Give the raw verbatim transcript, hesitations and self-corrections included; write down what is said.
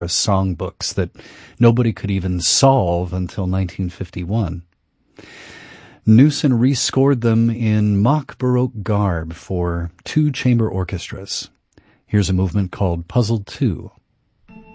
songbooks that nobody could even solve until nineteen fifty-one. Newson rescored them in mock Baroque garb for two chamber orchestras. Here's a movement called Puzzle two.